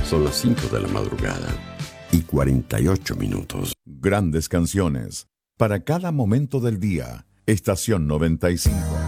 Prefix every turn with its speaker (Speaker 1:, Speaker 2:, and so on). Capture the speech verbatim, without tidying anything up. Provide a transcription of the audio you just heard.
Speaker 1: Son las cinco de la madrugada y cuarenta y ocho minutos.
Speaker 2: Grandes canciones para cada momento del día. Estación noventa y cinco.